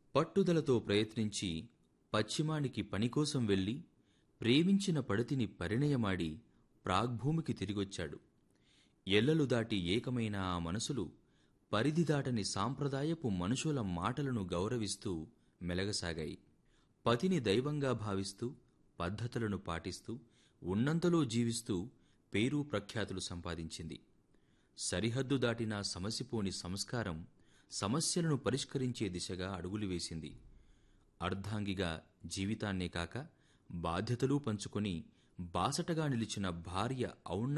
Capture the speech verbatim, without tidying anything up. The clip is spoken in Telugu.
పట్టుదలతో ప్రయత్నించి పశ్చిమానికి పనికోసం వెళ్లి ప్రేమించిన పడతిని పరిణయమాడి ప్రాగ్భూమికి తిరిగొచ్చాడు. ఎల్లలు దాటి ఏకమైన ఆ మనసులు పరిధి దాటని సాంప్రదాయపు మనుషుల మాటలను గౌరవిస్తూ మెలగసాగాయి. పతిని దైవంగా భావిస్తూ పద్ధతులను పాటిస్తూ ఉన్నంతలో జీవిస్తూ పేరు ప్రఖ్యాతులు సంపాదించింది. సరిహద్దు దాటిన సమసిపోని సంస్కారం సమస్యలను పరిష్కరించే దిశగా అడుగులు వేసింది. అర్ధాంగిగా జీవితాన్నే కాక బాధ్యతలు పంచుకొని బాసటగా నిలిచిన భార్య ఔన్న